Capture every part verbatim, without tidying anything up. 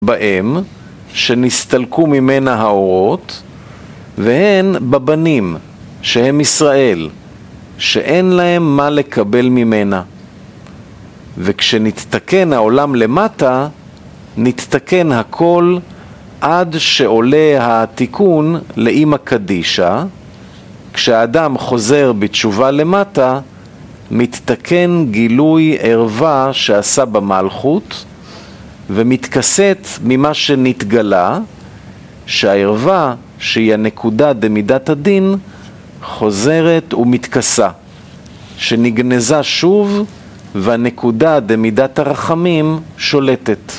באם, שנסתלקו ממנה האורות, והן בבנים, שהם ישראל, שאין להם מה לקבל ממנה. וכשנתתקן העולם למטה, נתתקן הכל עד שעולה התיקון לאמא קדישה. כשאדם חוזר בתשובה למטה, מתתקן גילוי ערווה שעשה במלכות, ומתכסת ממה שנתגלה, שהערווה, שהיא הנקודה דמידת הדין, חוזרת ומתכסה, שנגנזה שוב, והנקודה דמידת הרחמים שולטת.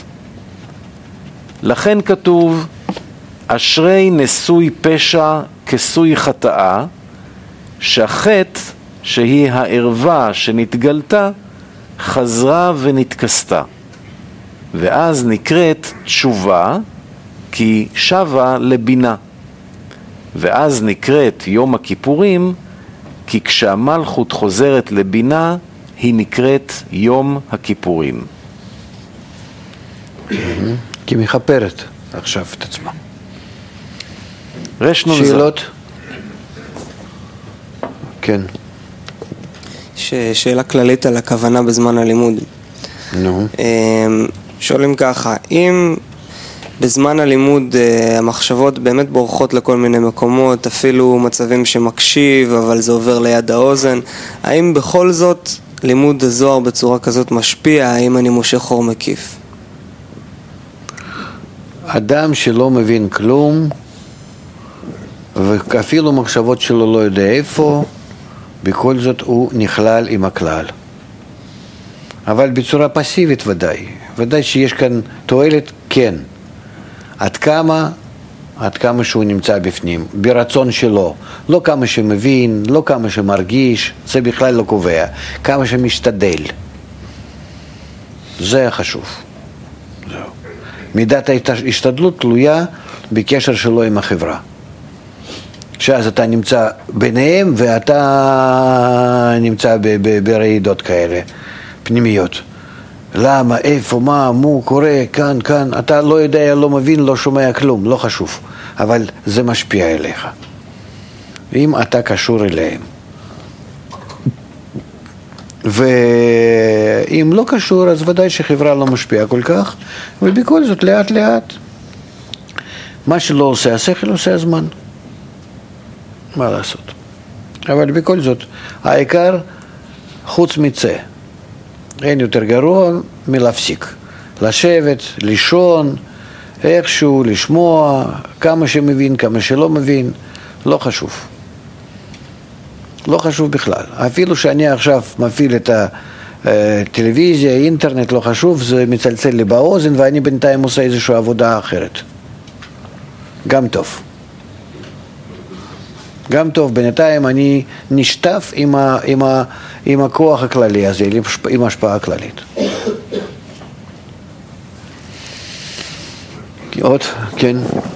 לכן כתוב, אשרי נשוי פשע כסוי חטאה, שהחטא שהיא הערווה שנתגלתה חזרה ונתכסתה, ואז נקראת תשובה, כי שווה לבינה. ואז נקראת יום הכיפורים, כי כשהמלכות חוזרת לבינה, היא נקראת יום הכיפורים. כי מחפרת עכשיו את עצמה. שאלות? כן. ש- שאלה כללית על הכוונה בזמן הלימוד. נו. שואלים ככה, אם בזמן הלימוד המחשבות באמת בורחות לכל מיני מקומות, אפילו מצבים שמקשיב, אבל זה עובר ליד האוזן, האם בכל זאת לימוד הזוהר בצורה כזאת משפיע? האם אני מושך חור מקיף? אדם שלא מבין כלום, ואפילו מחשבות שלו לא יודע איפה, בכל זאת הוא נכלל עם הכלל. אבל בצורה פסיבית ודאי. ודאי שיש כאן תועלת, כן. עד כמה, עד כמה שהוא נמצא בפנים, ברצון שלו. לא כמה שמבין, לא כמה שמרגיש, זה בכלל לא קובע. כמה שמשתדל. זה החשוב. זהו. מידת ההשתדלות תלויה בקשר שלו עם החברה. שאז אתה נמצא ביניהם ואתה נמצא ברעידות כאלה, פנימיות. למה, איפה, מה, מו, קורה, כאן, כאן, אתה לא יודע, לא מבין, לא שומע כלום, לא חשוב, אבל זה משפיע אליך. אם אתה קשור אליהם. ואם לא קשור, אז ודאי שחברה לא משפיעה כל כך, ובכל זאת לאט לאט, מה שלא עושה השכל עושה הזמן. מה לעשות? אבל בכל זאת, העיקר חוץ מצא. אין יותר גרוע מלהפסיק. לשבת, לישון, איכשהו, לשמוע, כמה שמבין, כמה שלא מבין, לא חשוב. לא חשוב בכלל. אפילו שאני עכשיו מפעיל את הטלוויזיה, אינטרנט, לא חשוב, זה מצלצל לי באוזן, ואני בינתיים עושה איזושהי עבודה אחרת. גם טוב. גם טוב, בינתיים אני נשטף עם, ה, עם, ה, עם הכוח הכללי הזה, עם השפעה הכללית. עוד, כן.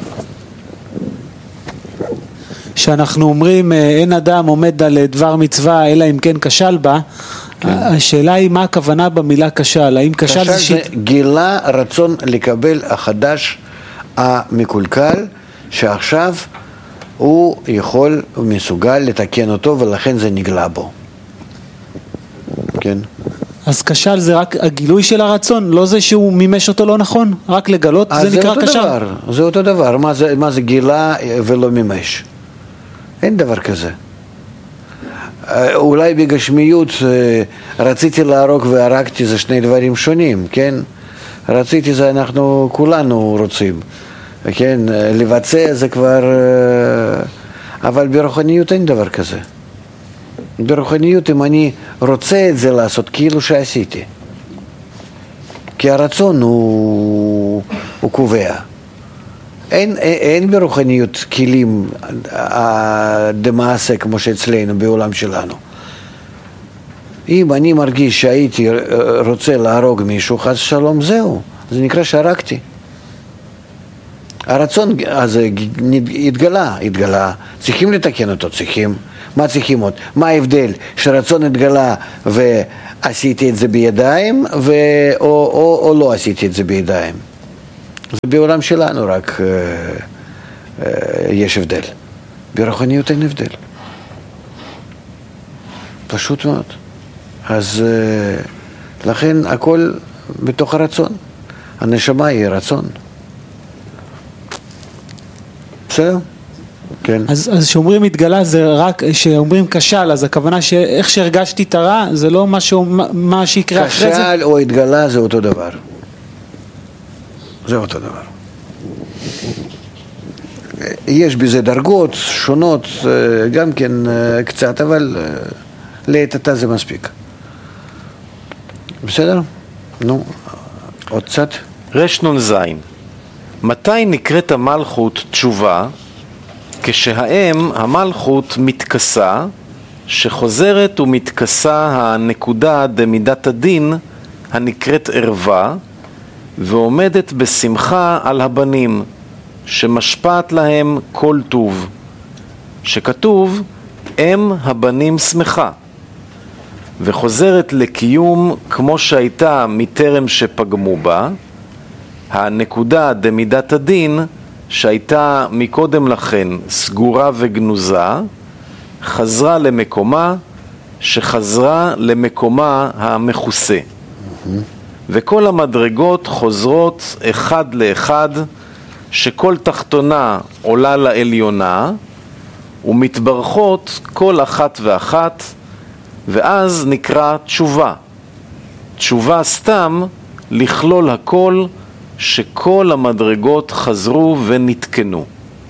שאנחנו אומרים, אין אדם עומד על דבר מצווה, אלא אם כן כשל בה, כן. השאלה היא מה הכוונה במילה כשל, האם כשל, כשל זה... זה ש... גילה רצון לקבל החדש המקולקל, שעכשיו הוא יכול, הוא מסוגל לתקן אותו, ולכן זה נגלה בו. כן. אז כשל זה רק הגילוי של הרצון, לא זה שהוא מימש אותו לא נכון? רק לגלות, זה נקרא כשל? דבר, זה אותו דבר, מה זה, מה זה גילה ולא מימש? אין דבר כזה. אולי בגשמיות רציתי להרוג והרגתי, זה שני דברים שונים, כן? רציתי זה אנחנו כולנו רוצים. כן, לבצע זה כבר, אבל ברוחניות אין דבר כזה. ברוחניות אם אני רוצה את זה לעשות, כאילו שעשיתי. כי הרצון הוא, הוא קובע. אין, אין ברוחניות כלים דמעשה כמו שאצלנו בעולם שלנו. אם אני מרגיש שהייתי רוצה להרוג מישהו, חס שלום, זהו. זה נקרא שהרגתי. הרצון הזה התגלה, התגלה, צריכים לתקן אותו, צריכים. מה צריכים עוד? מה ההבדל? שרצון התגלה ועשיתי את זה בידיים, ו... או, או, או לא עשיתי את זה בידיים. זה בעולם שלנו רק אה, אה, יש הבדל. ברוחניות אין הבדל. פשוט מאוד. אז אה, לכן הכל בתוך הרצון. הנשמה היא רצון. בסדר? כן. אז, אז שאומרים התגלה זה רק, שאומרים כשל, אז הכוונה שאיך שהרגשתי את הרע, זה לא משהו, מה שיקרה אחרי זה? כשל או התגלה זה אותו דבר. זה אותו דבר. יש בזה דרגות שונות, גם כן קצת, אבל לעת עתה זה מספיק. בסדר? נו, עוד קצת. רשנון זין. מתי נקראת המלכות תשובה? כשהאם המלכות מתכסה, שחוזרת ומתכסה הנקודה דמידת הדין הנקראת ערווה, ועומדת בשמחה על הבנים, שמשפעת להם כל טוב, שכתוב אם הבנים שמחה, וחוזרת לקיום כמו שהייתה מטרם שפגמו בה, הנקודה דמידת הדין שהייתה מקודם לכן סגורה וגנוזה, חזרה למקומה, שחזרה למקומה המכוסה. וכל המדרגות חוזרות אחד לאחד, שכל תחתונה עולה לעליונה, ומתברכות כל אחת ואחת, ואז נקרא תשובה. תשובה סתם לכלול הכל, שכל המדרגות חזרו ונתקנו.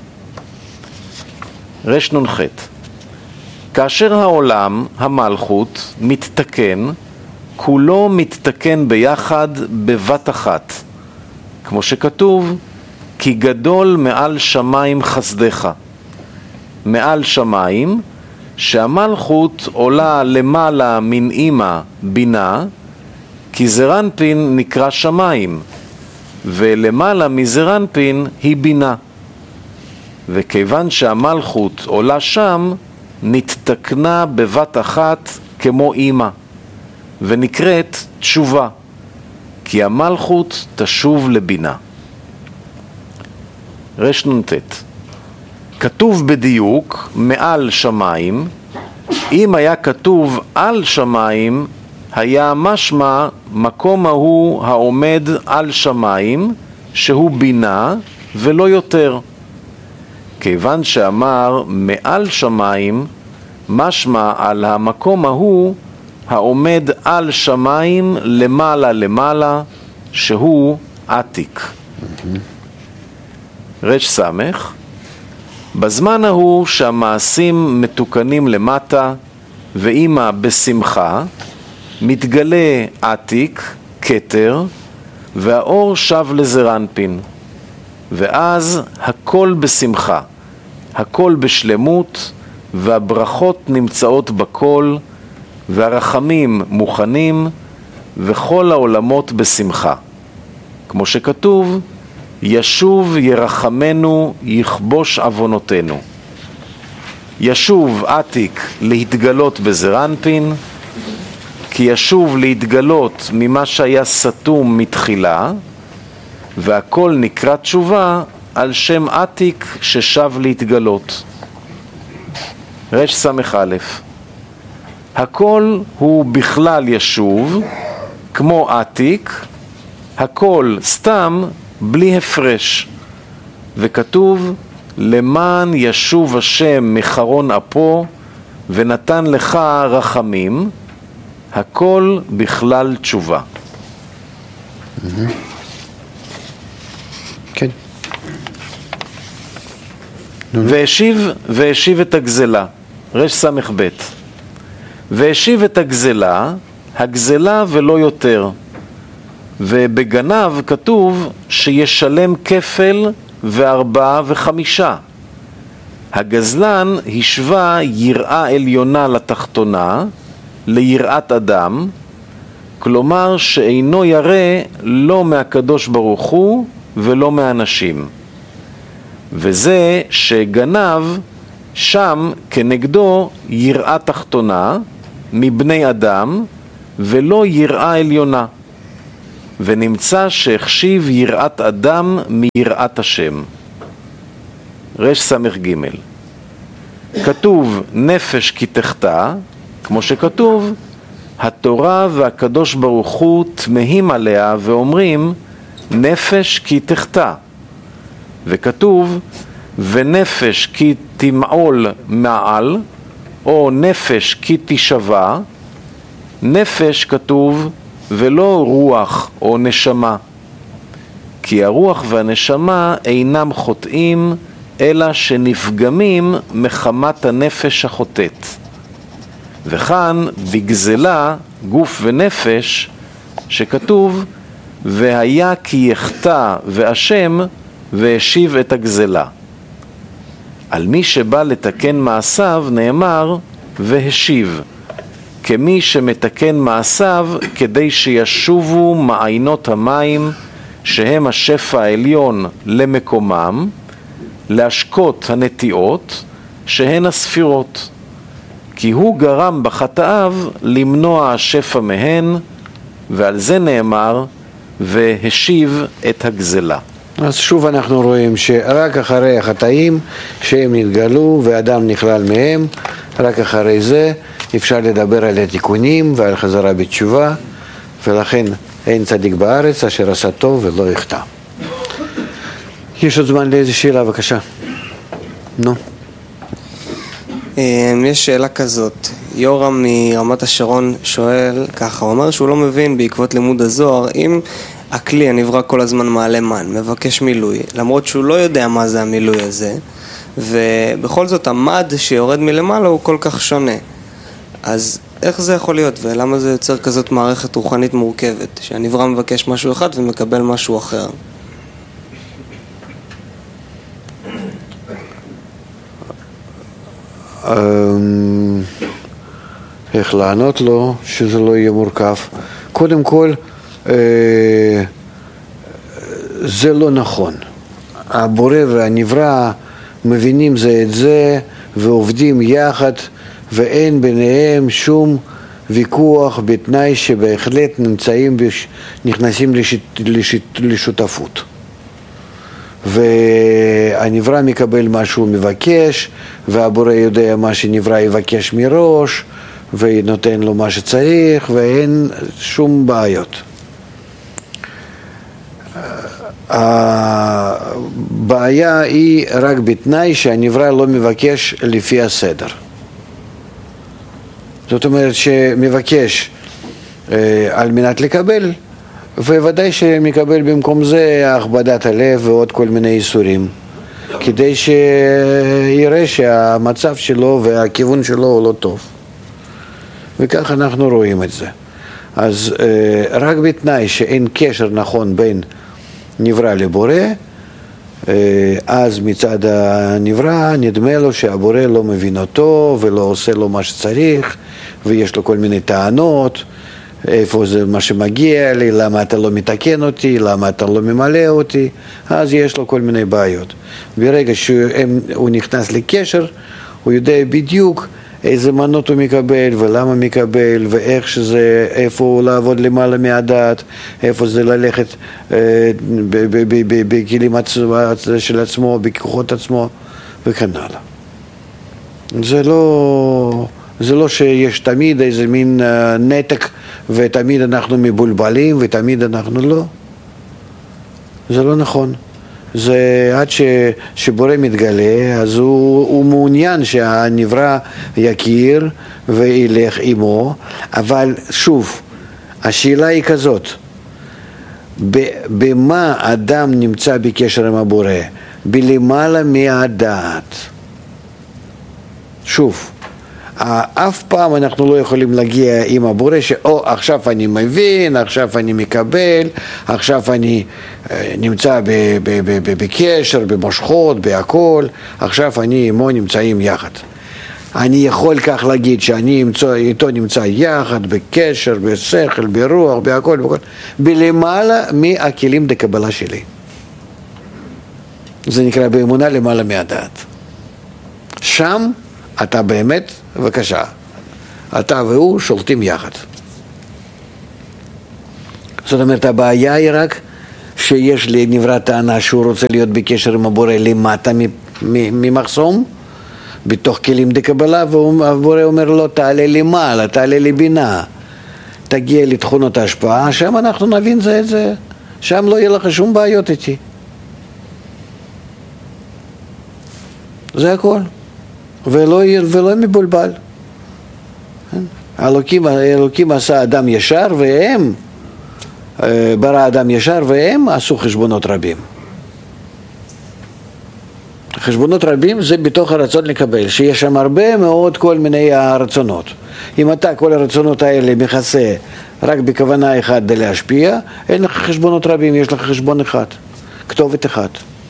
רשנון ח' כאשר העולם, המלכות, מתתקן, כולו מתתקן ביחד בבת אחת, כמו שכתוב, כי גדול מעל שמיים חסדך. מעל שמיים, שהמלכות עולה למעלה מן אימא בינה, כי זרנפין נקרא שמיים, ולמעלה מזרנפין היא בינה. וכיוון שהמלכות עולה שם, נתתקנה בבת אחת כמו אימא, ונקראת תשובה, כי המלכות תשוב לבינה. רשנון ת' כתוב בדיוק מעל שמיים, אם היה כתוב על שמיים, היה משמע מקום ההוא העומד על שמיים, שהוא בינה ולא יותר. כיוון שאמר מעל שמיים, משמע על המקום ההוא העומד על שמיים למעלה למעלה, שהוא עתיק. רש סמך, בזמן ההוא שהמעשים מתוקנים למטה ואימא בשמחה, מתגלה עתיק, כתר, והאור שב לזרנפין, ואז הכל בשמחה, הכל בשלמות, והברכות נמצאות בכל, והרחמים מוכנים, וכל העולמות בשמחה. כמו שכתוב, ישוב ירחמנו יכבוש עוונותינו. ישוב עתיק להתגלות בזרנפין, כי ישוב להתגלות ממה שהיה סתום מתחילה, והכל נקרא תשובה על שם עתיק ששב להתגלות. רש סמך א' הכל הוא בכלל ישוב, כמו עתיק, הכל סתם בלי הפרש. וכתוב, למען ישוב השם מחרון אפו, ונתן לך רחמים, הכל בכלל תשובה. כן. והשיב, והשיב את הגזלה, רש סמך ב' והשיב את הגזלה, הגזלה ולא יותר. ובגנב כתוב שישלם כפל וארבעה וחמישה. הגזלן השווה יראה עליונה לתחתונה, ליראת אדם, כלומר שאינו ירא לא מהקדוש ברוך הוא ולא מאנשים. וזה שגנב שם כנגדו יראה תחתונה מבני אדם ולא יראה עליונה. ונמצא שהחשיב יראת אדם מיראת השם. רש סמך ג' כתוב נפש כי תחטא, כמו שכתוב התורה והקדוש ברוך הוא תמהים עליה ואומרים נפש כי תחטא, וכתוב ונפש כי תמעול מעל, או נפש כי תשבע. נפש כתוב ולא רוח או נשמה, כי הרוח והנשמה אינם חוטאים אלא שנפגמים מחמת הנפש החוטאת. וכאן בגזלה גוף ונפש שכתוב והיה כי יחטא ואשם והשיב את הגזלה. על מי שבא לתקן מעשיו נאמר והשיב, כמי שמתקן מעשיו כדי שישובו מעיינות המים שהם השפע העליון למקומם, להשקות הנטיעות שהן הספירות, כי הוא גרם בחטאיו למנוע השפע מהן, ועל זה נאמר והשיב את הגזלה. אז שוב אנחנו רואים שרק אחרי החטאים שהם נתגלו ואדם נכלל מהם, רק אחרי זה אפשר לדבר על התיקונים ועל חזרה בתשובה, ולכן אין צדיק בארץ אשר עשה טוב ולא יחטא. יש עוד זמן לאיזו שאלה, בבקשה. נו. יש שאלה כזאת, יורם מרמת השרון שואל ככה, הוא אומר שהוא לא מבין בעקבות לימוד הזוהר אם הכלי הנברא כל הזמן מעלה מן, מבקש מילוי, למרות שהוא לא יודע מה זה המילוי הזה, ובכל זאת המד שיורד מלמעלה הוא כל כך שונה. אז איך זה יכול להיות ולמה זה יוצר כזאת מערכת רוחנית מורכבת, שהנברא מבקש משהו אחד ומקבל משהו אחר? איך לענות לו שזה לא יהיה מורכב? קודם כל, זה לא נכון. הבורא והנברא מבינים זה את זה ועובדים יחד, ואין ביניהם שום ויכוח, בתנאי שבהחלט נמצאים, נכנסים לשותפות. והנברא מקבל מה שהוא מבקש, והבורא יודע מה שנברא יבקש מראש, ונותן לו מה שצריך, ואין שום בעיות. הבעיה היא רק בתנאי שהנברא לא מבקש לפי הסדר. זאת אומרת שמבקש על מנת לקבל, וודאי שמקבל במקום זה הכבדת הלב ועוד כל מיני איסורים, כדי שיראה שהמצב שלו והכיוון שלו הוא לא טוב. וכך אנחנו רואים את זה. אז רק בתנאי שאין קשר נכון בין נברא לבורא, אז מצד הנברא נדמה לו שהבורא לא מבין אותו ולא עושה לו מה שצריך, ויש לו כל מיני טענות, איפה זה מה שמגיע לי, למה אתה לא מתקן אותי, למה אתה לא ממלא אותי, אז יש לו כל מיני בעיות. ברגע שהוא נכנס לקשר, הוא יודע בדיוק איזה מנות הוא מקבל ולמה מקבל ואיך שזה, איפה הוא לעבוד למעלה מהדעת, איפה זה ללכת בכלים של עצמו, בכוחות עצמו וכן הלאה. זה לא, זה לא שיש תמיד איזה מין נתק ותמיד אנחנו מבולבלים ותמיד אנחנו לא. זה לא נכון. זה עד ש, שבורא מתגלה, אז הוא, הוא מעוניין שהנברא יכיר וילך עמו, אבל שוב, השאלה היא כזאת, במה אדם נמצא בקשר עם הבורא? בלמעלה מהדעת. שוב, אף פעם אנחנו לא יכולים להגיע עם הבורא שאו עכשיו אני מבין, עכשיו אני מקבל, עכשיו אני נמצא בקשר, במושכות, בהכל, עכשיו אני עמו נמצאים יחד. אני יכול כך להגיד שאני איתו נמצא יחד, בקשר, בשכל, ברוח, בהכל, בהכל, בלמעלה מהכלים לקבלה שלי. זה נקרא באמונה למעלה מהדעת. שם אתה באמת, בבקשה, אתה והוא שולטים יחד. זאת אומרת, הבעיה היא רק שיש לנברא טענה שהוא רוצה להיות בקשר עם הבורא למטה ממחסום, בתוך כלים דקבלה, והבורא אומר לו, תעלה למעלה, תעלה לבינה, תגיע לתכונות ההשפעה, שם אנחנו נבין זה את זה, שם לא יהיה לך שום בעיות איתי. זה הכל, ולא, ולא מבולבל. אלוקים, אלוקים עשה אדם ישר, והם, ברא אדם ישר, והם עשו חשבונות רבים. חשבונות רבים זה בתוך הרצון לקבל, שיש שם הרבה מאוד כל מיני הרצונות. אם אתה כל הרצונות האלה מכסה רק בכוונה אחת להשפיע, אין לך חשבונות רבים, יש לך חשבון אחד, כתובת אחת.